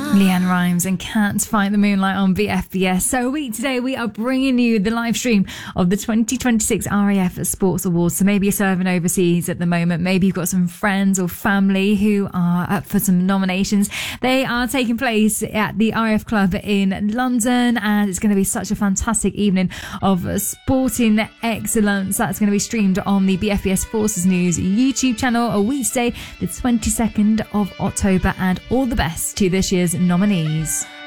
Leanne Rimes and Can't Fight the Moonlight on BFBS. So today we are bringing you the live stream of the 2026 RAF Sports Awards. So maybe you're serving overseas at the moment. Maybe you've got some friends or family who are up for some nominations. They are taking place at the RAF Club in London, and it's going to be such a fantastic evening of sporting excellence. That's going to be streamed on the BFBS Forces News YouTube channel a weekday, the 22nd of October. And all the best to this year's nominees.